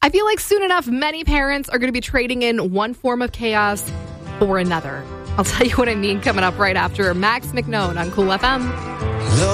I feel like soon enough, many parents are going to be trading in one form of chaos for another. I'll tell you what I mean coming up right after Max McNone on Cool FM.